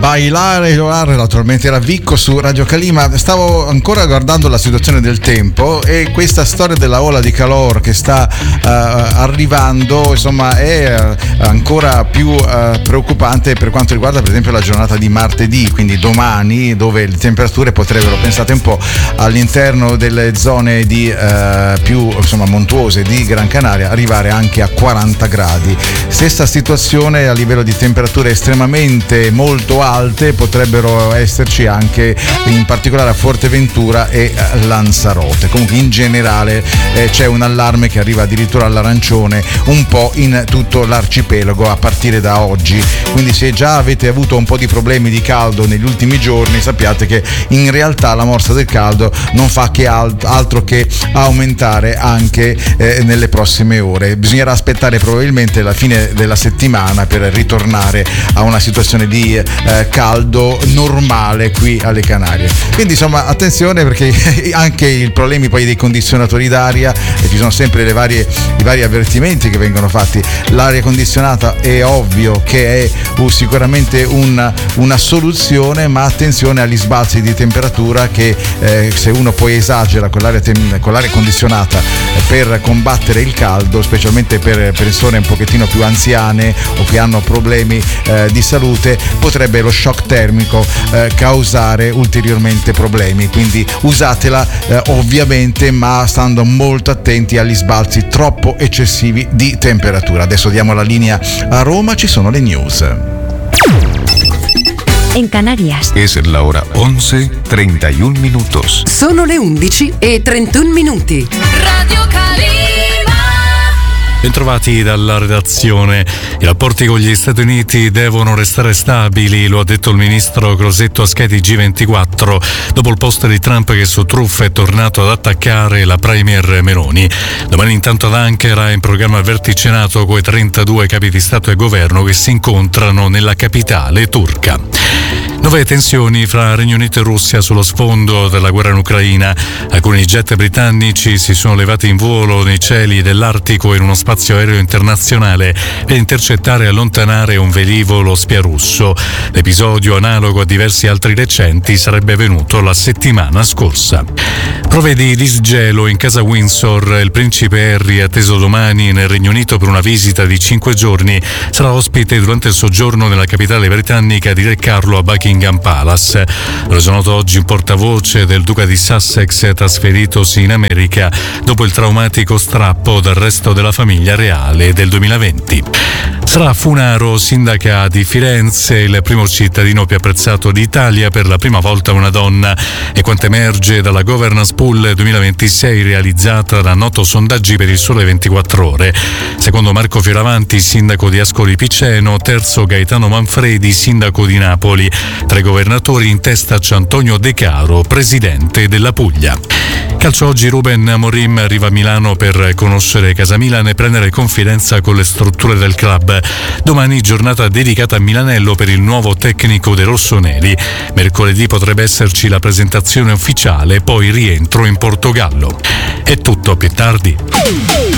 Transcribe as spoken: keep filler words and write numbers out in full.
Bailare Llorar, naturalmente era Vicco su Radio Calima. Stavo ancora guardando la situazione del tempo e questa storia della ola di calore che sta uh, arrivando, insomma, è uh, ancora più uh, preoccupante per quanto riguarda per esempio la giornata di martedì, quindi domani, dove le temperature potrebbero, pensate un po', all'interno delle zone di uh, più insomma montuose di Gran Canaria arrivare anche a quaranta gradi. Stessa situazione a livello di temperature estremamente molto alte potrebbero esserci anche in particolare a Forteventura e Lanzarote. Comunque in generale eh, c'è un allarme che arriva addirittura all'arancione un po' in tutto l'arcipelago a partire da oggi, quindi se già avete avuto un po' di problemi di caldo negli ultimi giorni, sappiate che in realtà la morsa del caldo non fa che alt- altro che aumentare anche eh, nelle prossime ore. Bisognerà aspettare probabilmente la fine della settimana per ritornare a una situazione di eh, caldo normale qui alle Canarie. Quindi insomma attenzione, perché anche i problemi poi dei condizionatori d'aria, e ci sono sempre le varie, i vari avvertimenti che vengono fatti. L'aria condizionata è ovvio che è uh, sicuramente una, una soluzione, ma attenzione agli sbalzi di temperatura che eh, se uno poi esagera con l'aria, tem- con l'aria condizionata eh, per combattere il caldo, specialmente per persone un pochettino più anziane o che hanno problemi eh, di salute, potrebbe lo shock termico eh, causare ulteriormente problemi. Quindi usatela eh, ovviamente, ma stando molto attenti agli sbalzi troppo eccessivi di temperatura. Adesso diamo la linea a Roma, ci sono le news. En Canarias es la hora once treinta y un minutos. Sono le undici e trentuno minuti. Radio Calima. Bentrovati dalla redazione. I rapporti con gli Stati Uniti devono restare stabili, lo ha detto il ministro Crosetto a Sky T G ventiquattro, dopo il post di Trump che su truffa è tornato ad attaccare la premier Meloni. Domani intanto ad Ankara è in programma il vertice NATO con i trentadue capi di Stato e Governo che si incontrano nella capitale turca. Nuove tensioni fra Regno Unito e Russia sullo sfondo della guerra in Ucraina. Alcuni jet britannici si sono levati in volo nei cieli dell'Artico in uno spazio aereo internazionale per intercettare e allontanare un velivolo spia russo. L'episodio, analogo a diversi altri recenti, sarebbe avvenuto la settimana scorsa. Prove di disgelo in casa Windsor. Il principe Harry, atteso domani nel Regno Unito per una visita di cinque giorni, sarà ospite durante il soggiorno nella capitale britannica di Re Carlo a Buckingham Palace. Lo è noto oggi un portavoce del duca di Sussex trasferitosi in America dopo il traumatico strappo dal resto della famiglia reale del duemilaventi. Sarà Funaro, sindaca di Firenze, il primo cittadino più apprezzato d'Italia, per la prima volta una donna, e quanto emerge dalla Governance Pool duemilaventisei realizzata da Noto Sondaggi per il Sole ventiquattro Ore. Secondo Marco Fioravanti, sindaco di Ascoli Piceno, terzo Gaetano Manfredi, sindaco di Napoli. Tra i governatori in testa c'è Antonio De Caro, presidente della Puglia. Calcio oggi, Ruben Amorim arriva a Milano per conoscere Casa Milan e prendere confidenza con le strutture del club. Domani giornata dedicata a Milanello per il nuovo tecnico dei rossoneri. Mercoledì potrebbe esserci la presentazione ufficiale, poi rientro in Portogallo. È tutto, più tardi.